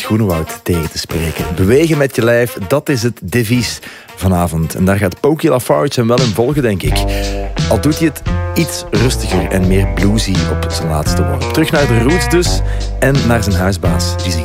Groenewoud tegen te spreken. Bewegen met je lijf, dat is het devies vanavond. En daar gaat Pokey Lafarge hem wel in volgen, denk ik. Al doet hij het iets rustiger en meer bluesy op zijn laatste woord. Terug naar de roots dus en naar zijn huisbaas, die zingt.